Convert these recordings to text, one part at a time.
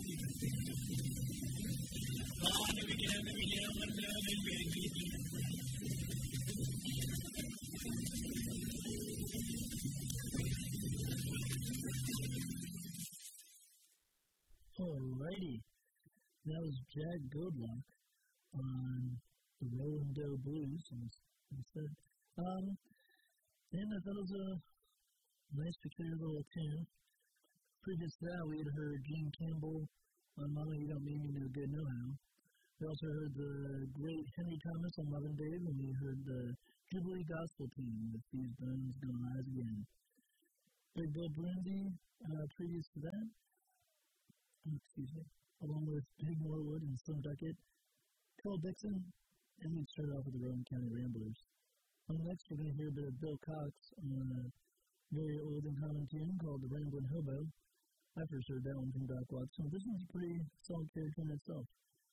Alrighty, that was Jack Goldlock on the Rollin' Dough Blues instead. And I thought it was a nice, peculiar little tune. Previous to that, we had heard Gene Campbell on Mama You Don't Mean Me No Good No How. We also heard the great Henry Thomas on Love and Dave, and we heard the Jubilee Gospel Team with These Bones Gonna Rise Again. Big Bill Brunsey, previous to that, along with Pig Morwood and Slim Duckett, Cole Dixon, and we started off with the Rowan County Ramblers. Next, we're going to hear a bit of Bill Cox on a very old and common tune called The Ramblin' Hobo. I first heard that one from Doc Watson. This one's a pretty solid character in itself.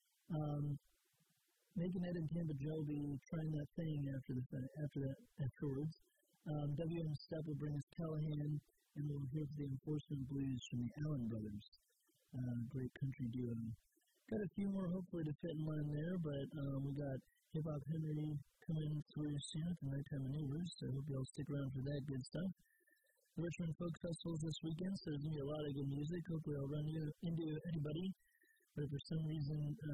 Making Ed and Tampa Joe be trying that thing afterwards. W.M. Stepp will bring us Callahan, and we'll hear the Enforcement Blues from the Allen Brothers. Great country duo. Got a few more hopefully to fit in line there, but we got Hip Hop Henry coming through soon at the Nighttime Maneuvers, so I hope y'all stick around for that good stuff. The Richmond Folk Festival is this weekend, so there's going to be a lot of good music. Hopefully I'll run into anybody, but if for some reason,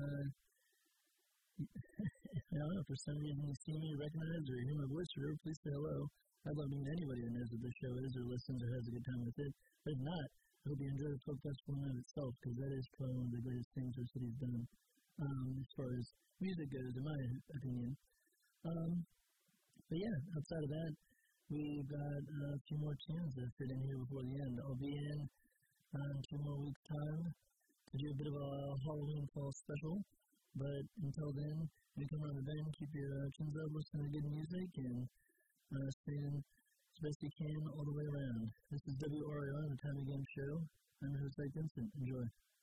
I don't know, for some reason you see me, recognize, or hear my voice, or please say hello. I'd love to meet anybody that knows what this show is, or listens, or has a good time with it. But if not, I hope you enjoy the Folk Festival in and of itself, because that is probably one of the greatest things our city's done, as far as music goes, in my opinion. But yeah, outside of that, we've got a few more tunes that fit in here before the end. I'll be in 2 more weeks' time to do a bit of a Halloween fall special, but until then, when you come around the bend, keep your chins up, listen to good music, and staying as best you can all the way around. This is WRIR, the Time Again Show. I'm your host, Ike Vincent. Enjoy.